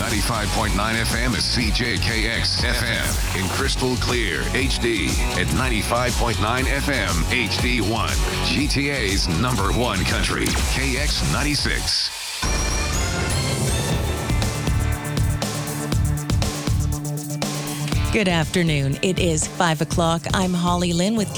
95.9 FM is CJKX FM in crystal clear HD at 95.9 FM HD1. GTA's number one country, KX96. Good afternoon. It is 5 o'clock. I'm Holly Lynn with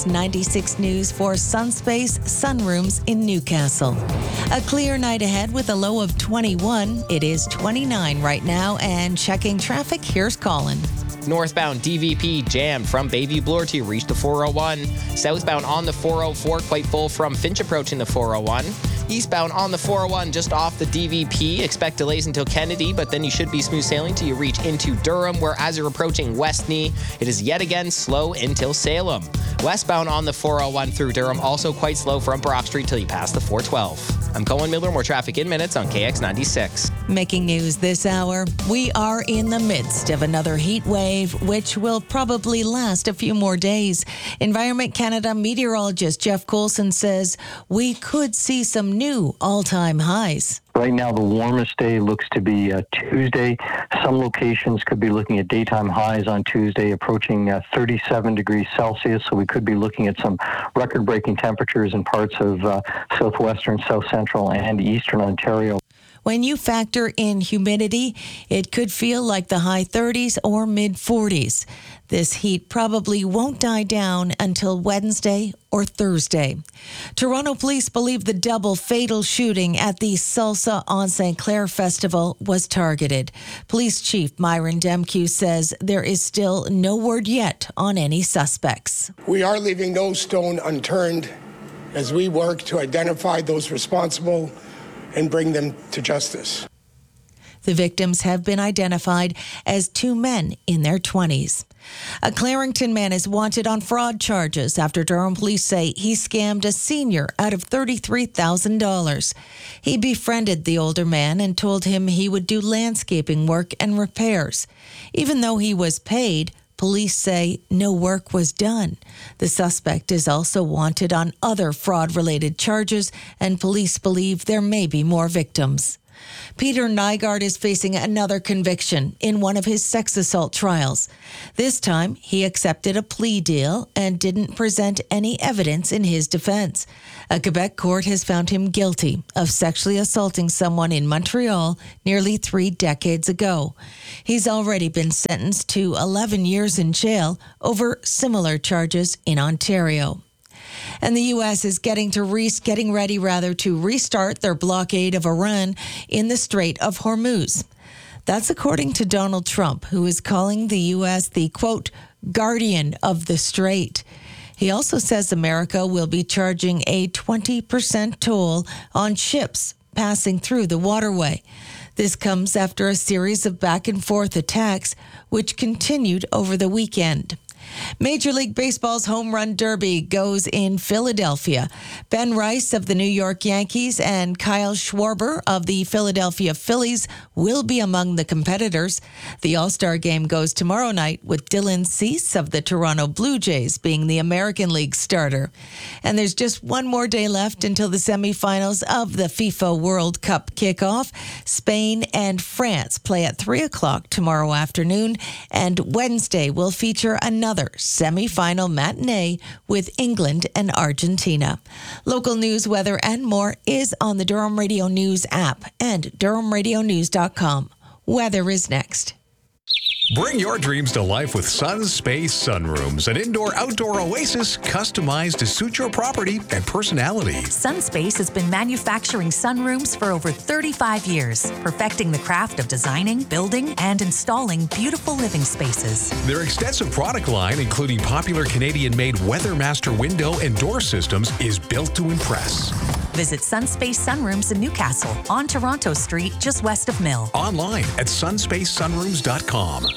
KX96 News for Sunspace Sunrooms in Newcastle. A clear night ahead with a low of 21. It is 29 right now. And checking traffic, here's Colin. Northbound DVP jammed from Bayview Bloor to reach the 401. Southbound on the 404 quite full from Finch approaching the 401. Eastbound on the 401 just off the DVP. Expect delays until Kennedy, but then you should be smooth sailing till you reach into Durham, where as you're approaching Westney, it is yet again slow until Salem. Westbound on the 401 through Durham, also quite slow from Brock Street till you pass the 412. I'm Colin Miller. More traffic in minutes on KX96. Making news this hour, we are in the midst of another heat wave, which will probably last a few more days. Environment Canada meteorologist Jeff Coulson says we could see some new all-time highs. Right now, the warmest day looks to be Tuesday. Some locations could be looking at daytime highs on Tuesday approaching 37 degrees Celsius, so we could be looking at some record-breaking temperatures in parts of southwestern, south central, and eastern Ontario. When you factor in humidity, it could feel like the high 30s or mid 40s. This heat probably won't die down until Wednesday or Thursday. Toronto police believe the double fatal shooting at the Salsa on St. Clair Festival was targeted. Police Chief Myron Demkew says there is still no word yet on any suspects. We are leaving no stone unturned as we work to identify those responsible and bring them to justice. The victims have been identified as two men in their 20s. A Clarington man is wanted on fraud charges after Durham police say he scammed a senior out of $33,000. He befriended the older man and told him he would do landscaping work and repairs. Even though he was paid, police say no work was done. The suspect is also wanted on other fraud-related charges, and police believe there may be more victims. Peter Nygaard is facing another conviction in one of his sex assault trials. This time, he accepted a plea deal and didn't present any evidence in his defense. A Quebec court has found him guilty of sexually assaulting someone in Montreal nearly 3 decades ago. He's already been sentenced to 11 years in jail over similar charges in Ontario. And the U.S. is getting ready to restart their blockade of Iran in the Strait of Hormuz. That's according to Donald Trump, who is calling the U.S. the, quote, guardian of the strait. He also says America will be charging a 20% toll on ships passing through the waterway. This comes after a series of back-and-forth attacks, which continued over the weekend. Major League Baseball's Home Run Derby goes in Philadelphia. Ben Rice of the New York Yankees and Kyle Schwarber of the Philadelphia Phillies will be among the competitors. The All-Star Game goes tomorrow night with Dylan Cease of the Toronto Blue Jays being the American League starter. And there's just one more day left until the semifinals of the FIFA World Cup kickoff. Spain and France play at 3 o'clock tomorrow afternoon, and Wednesday will feature another semi-final matinee with England and Argentina. Local news, weather, and more is on the Durham Radio News app and durhamradionews.com. Weather is next. Bring your dreams to life with Sunspace Sunrooms, an indoor-outdoor oasis customized to suit your property and personality. Sunspace has been manufacturing sunrooms for over 35 years, perfecting the craft of designing, building, and installing beautiful living spaces. Their extensive product line, including popular Canadian-made WeatherMaster window and door systems, is built to impress. Visit Sunspace Sunrooms in Newcastle on Toronto Street, just west of Mill. Online at sunspacesunrooms.com.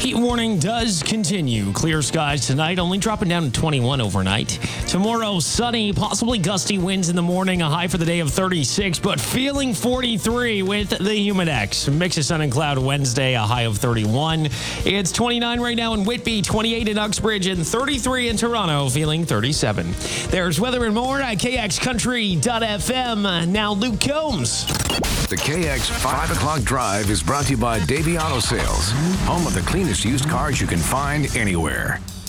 heat warning does continue. Clear skies tonight, only dropping down to 21 overnight. Tomorrow, sunny, possibly gusty winds in the morning, a high for the day of 36, but feeling 43 with the Humidex. Mix of sun and cloud Wednesday, a high of 31. It's 29 right now in Whitby, 28 in Uxbridge, and 33 in Toronto, feeling 37. There's weather and more at KXCountry.fm. Now, Luke Combs. The KX 5 o'clock drive is brought to you by Davey Auto Sales, home of the cleanest used cars you can find anywhere.